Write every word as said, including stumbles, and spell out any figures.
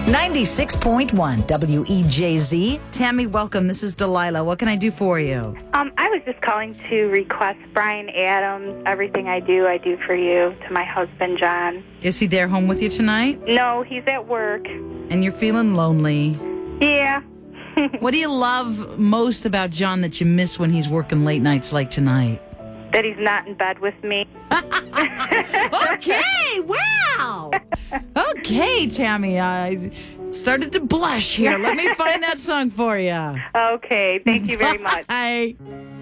ninety-six point one W E J Z. Tammy, welcome. This is Delilah. What can I do for you? Um, I was just calling to request Brian Adams, Everything I Do, I Do for You, to my husband, John. Is he there home with you tonight? No, he's at work. And you're feeling lonely. Yeah. What do you love most about John that you miss when he's working late nights like tonight? That he's not in bed with me. Okay, wow. Okay, Tammy, I started to blush here. Let me find that song for you. Okay, thank you very much. Bye.